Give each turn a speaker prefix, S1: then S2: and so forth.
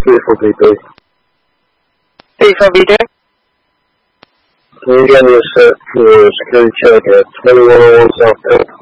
S1: BP.
S2: 34BJ.
S1: Can you get me a set for security check at 2101 South Bay?